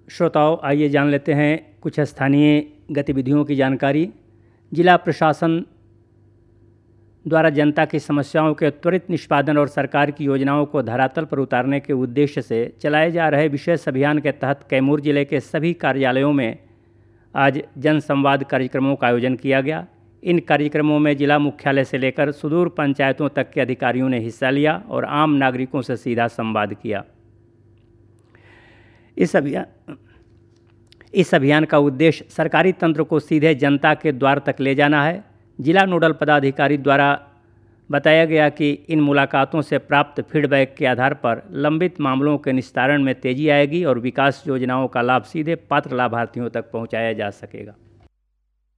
श्रोताओं, आइए जान लेते हैं कुछ स्थानीय गतिविधियों की जानकारी। जिला प्रशासन द्वारा जनता की समस्याओं के त्वरित निष्पादन और सरकार की योजनाओं को धरातल पर उतारने के उद्देश्य से चलाए जा रहे विशेष अभियान के तहत कैमूर जिले के सभी कार्यालयों में आज जन संवाद कार्यक्रमों का आयोजन किया गया। इन कार्यक्रमों में जिला मुख्यालय से लेकर सुदूर पंचायतों तक के अधिकारियों ने हिस्सा लिया और आम नागरिकों से सीधा संवाद किया। इस अभियान का उद्देश्य सरकारी तंत्र को सीधे जनता के द्वार तक ले जाना है। जिला नोडल पदाधिकारी द्वारा बताया गया कि इन मुलाकातों से प्राप्त फीडबैक के आधार पर लंबित मामलों के निस्तारण में तेजी आएगी और विकास योजनाओं का लाभ सीधे पात्र लाभार्थियों तक पहुंचाया जा सकेगा।